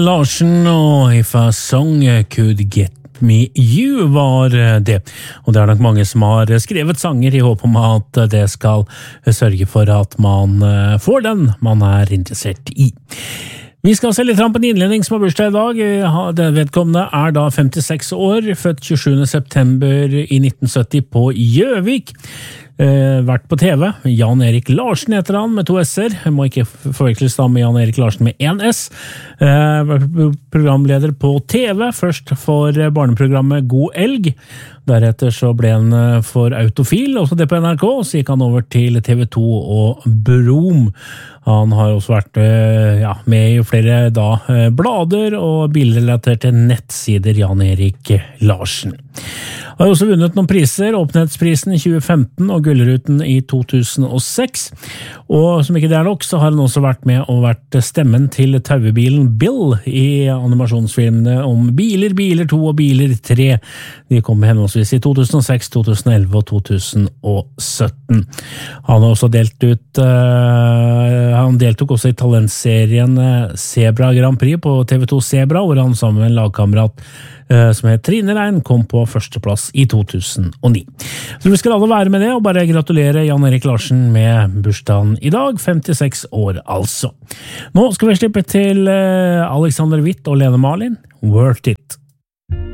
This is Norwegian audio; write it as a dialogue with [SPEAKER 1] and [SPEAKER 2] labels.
[SPEAKER 1] Larsen og If a Song Could Get Me You var det, og det nok mange som har skrevet sanger i håp om at det skal sørge for at man får den man interessert i. Vi skal se litt på en innledning som har bursdag i dag. Det vedkommende da 56 år, født 27. september i 1970 på Gjøvik. Vært på TV. Jan Erik Larsen heter han, med 2 s-er. Jeg må ikke forveksles da med Jan Erik Larsen med 1 s. Programleder på TV, først for barneprogrammet God Elg. Deretter så ble han for Autofil, også det på NRK, så gikk han over til TV 2 og Brom. Han har også vært med i flere blader og bilrelaterte nettsider, Jan Erik Larsen. Han har også vunnet noen priser, Åpenhetsprisen i 2015 og Gullruten i 2006. Og som ikke det nok, så har han også vært med og vært stemmen til tauebilen Bill i animasjonsfilmene om Biler, Biler 2 og Biler 3. De kom henholdsvis i 2006, 2011 og 2017. Han har også han deltok også i talentserien Zebra Grand Prix på TV2 Zebra, hvor han sammen med en lagkamerat som heter Trine Rein kom på førsteplass i 2009. Så vi skal alle være med det, og bare gratulere Jan Erik Larsen med bursdagen i dag, 56 år altså. Nå skal vi slippe til Alexander Witt og Lene Marlin, Worth It.